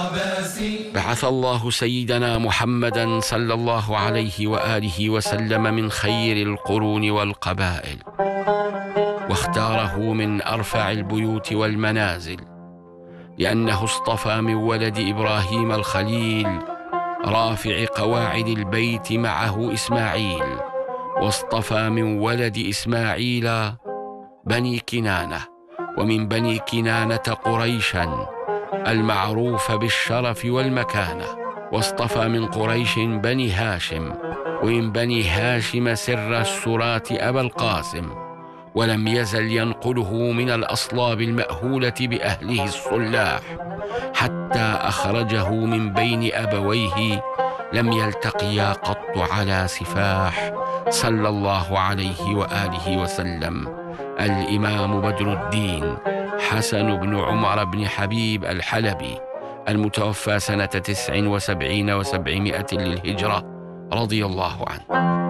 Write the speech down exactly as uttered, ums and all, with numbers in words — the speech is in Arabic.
بعث الله سيدنا محمدًا صلى الله عليه وآله وسلم من خير القرون والقبائل، واختاره من أرفع البيوت والمنازل، لأنه اصطفى من ولد إبراهيم الخليل رافع قواعد البيت معه إسماعيل، واصطفى من ولد إسماعيل بني كنانة، ومن بني كنانة قريشا المعروف بالشرف والمكانة، واصطفى من قريش بني هاشم، ومن بني هاشم سر السرات أبا القاسم، ولم يزل ينقله من الأصلاب المأهولة بأهله الصلاح، حتى أخرجه من بين أبويه لم يلتقيا قط على سفاح، صلى الله عليه وآله وسلم، الإمام بدر الدين حسن بن عمر بن حبيب الحلبي، المتوفى سنة تسع وسبعين وسبعمائة للهجرة، رضي الله عنه.